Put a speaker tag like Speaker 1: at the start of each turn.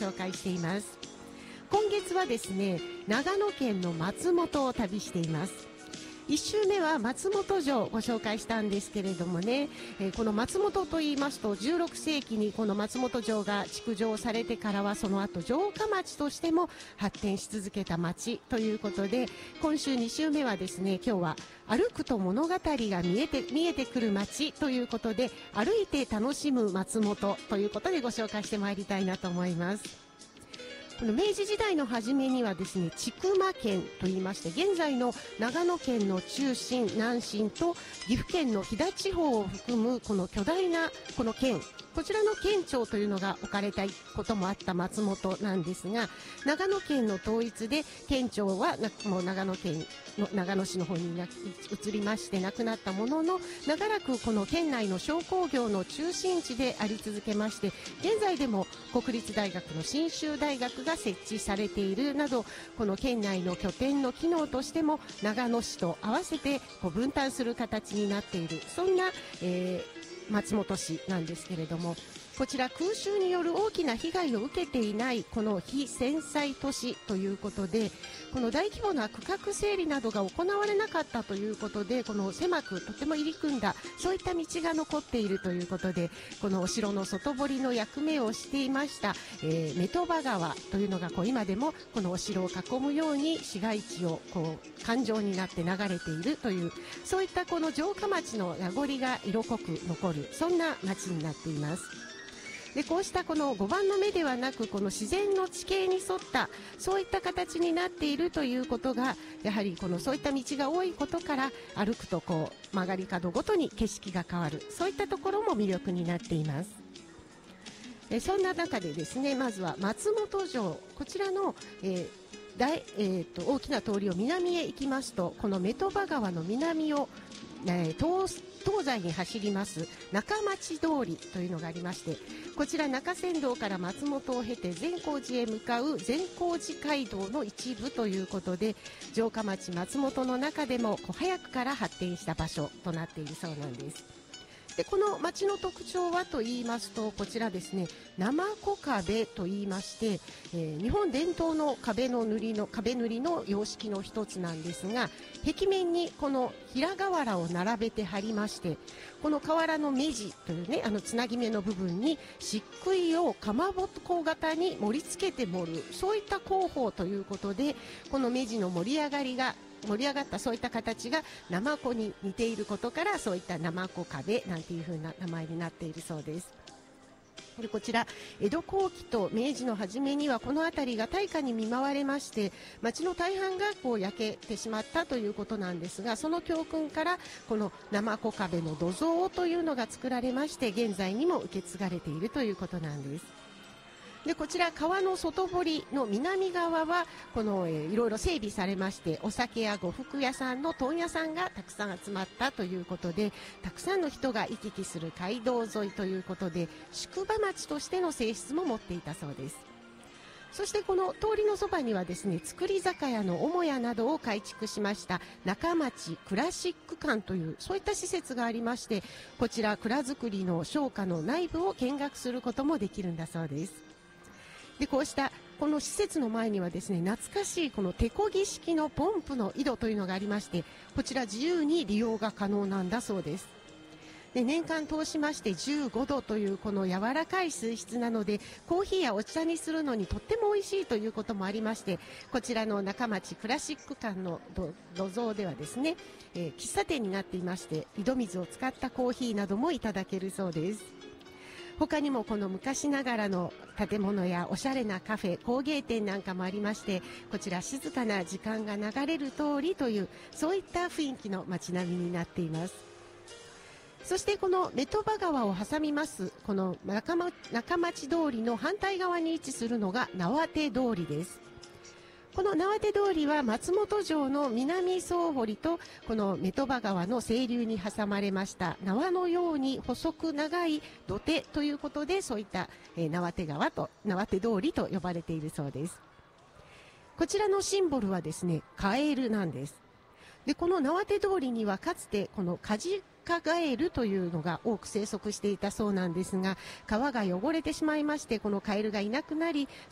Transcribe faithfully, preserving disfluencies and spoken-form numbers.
Speaker 1: 紹介しています。今月はですね、長野県の松本を旅しています。いっ週目は松本城をご紹介したんですけれどもね、えー、この松本と言いますとじゅうろく世紀にこの松本城が築城されてからはその後城下町としても発展し続けた町ということで、今週に週目はですね、今日は歩くと物語が見えて見えてくる町ということで、歩いて楽しむ松本ということでご紹介してまいりたいなと思います。この明治時代の初めにはですね、千曲県といいまして、現在の長野県の中心南信と岐阜県の飛騨地方を含むこの巨大なこの県、こちらの県庁というのが置かれたこともあった松本なんですが、長野県の統一で県庁はもう長野県の長野市の方に移りましてなくなったものの、長らくこの県内の商工業の中心地であり続けまして、現在でも国立大学の信州大学が設置されているなど、この県内の拠点の機能としても長野市と合わせてこう分担する形になっている、そんな、えー松本市なんですけれども、こちら空襲による大きな被害を受けていないこの非戦災都市ということで、この大規模な区画整理などが行われなかったということで、この狭くとても入り組んだそういった道が残っているということで、このお城の外堀の役目をしていました、えー、メトバ川というのがこう今でもこのお城を囲むように市街地をこう環状になって流れているという、そういったこの城下町の名残が色濃く残る、そんな町になっています。でこうしたこの碁盤の目ではなく、この自然の地形に沿ったそういった形になっているということが、やはりこのそういった道が多いことから、歩くとこう曲がり角ごとに景色が変わる、そういったところも魅力になっています。えそんな中でですね、まずは松本城、こちらの、えー大えー、と大きな通りを南へ行きますと、このメトバ川の南を、えー、東東西に走ります中町通りというのがありまして、こちら中山道から松本を経て善光寺へ向かう善光寺街道の一部ということで、城下町松本の中でもこう早くから発展した場所となっているそうなんです。でこの町の特徴はと言いますと、こちらですね、生子壁と言いまして、えー、日本伝統の壁の塗りの壁塗りの様式の一つなんですが、壁面にこの平瓦を並べて貼りまして、この瓦の目地というね、あのつなぎ目の部分に漆喰をかまぼこ型に盛り付けて盛る、そういった工法ということで、この目地の盛り上がりが盛り上がったそういった形が生子に似ていることから、そういった生子壁なんていう風な名前になっているそうです。でこちら江戸後期と明治の初めにはこの辺りが大火に見舞われまして、町の大半がこう焼けてしまったということなんですが、その教訓からこの生子壁の土蔵というのが作られまして、現在にも受け継がれているということなんです。でこちら川の外堀の南側はこの、えー、いろいろ整備されまして、お酒や呉服屋さんの問屋さんがたくさん集まったということで、たくさんの人が行き来する街道沿いということで、宿場町としての性質も持っていたそうです。そしてこの通りのそばにはですね、造り酒屋の母屋などを改築しました中町クラシック館というそういった施設がありまして、こちら蔵造りの商家の内部を見学することもできるんだそうです。でこうしたこの施設の前にはですね、懐かしいこの手漕ぎ式のポンプの井戸というのがありまして、こちら自由に利用が可能なんだそうです。で年間通しましてじゅうごどというこの柔らかい水質なので、コーヒーやお茶にするのにとっても美味しいということもありまして、こちらの中町クラシック館の土蔵ではですね、えー、喫茶店になっていまして、井戸水を使ったコーヒーなどもいただけるそうです。他にもこの昔ながらの建物やおしゃれなカフェ、工芸店なんかもありまして、こちら静かな時間が流れる通りというそういった雰囲気の街並みになっています。そしてこのメトバ川を挟みますこの中町、中町通りの反対側に位置するのが縄手通りです。この縄手通りは松本城の南総堀とこのメトバ川の清流に挟まれました縄のように細く長い土手ということで、そういった、えー、縄手川と縄手通りと呼ばれているそうです。こちらのシンボルはですね、カエルなんです。でこの縄手通りにはかつてこのカジカガエルというのが多く生息していたそうなんですが、川が汚れてしまいまして、このカエルがいなくなり、